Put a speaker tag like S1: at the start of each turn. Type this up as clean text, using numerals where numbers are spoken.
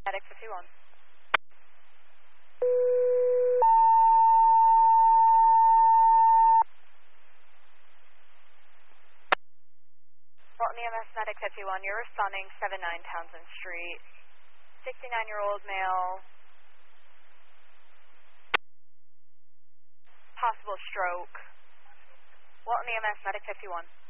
S1: Medic 51. Walton EMS Medic 51, you're responding 79 Townsend Street. 69-year-old male. Possible stroke. Walton EMS Medic 51.